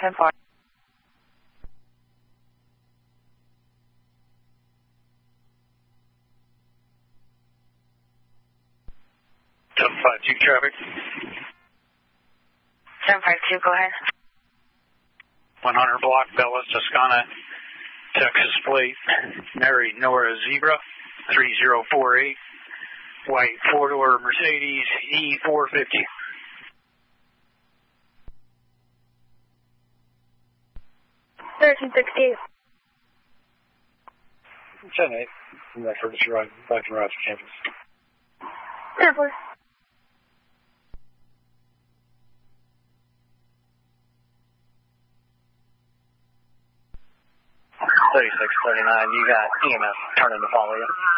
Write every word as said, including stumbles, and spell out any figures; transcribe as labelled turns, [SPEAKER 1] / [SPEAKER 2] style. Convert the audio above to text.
[SPEAKER 1] ten four.
[SPEAKER 2] seven five two traffic.
[SPEAKER 1] seven five two, go ahead.
[SPEAKER 2] one hundred block, Bella, Toscana, Texas plate, Mary Nora Zebra, three zero four eight, white four-door Mercedes E four fifty.
[SPEAKER 1] thirteen sixty-eight.
[SPEAKER 2] ten eight, from that furniture ride, back to Rochester campus.
[SPEAKER 1] ten four.
[SPEAKER 2] thirty-six thirty-nine, you got E M S turning to follow you.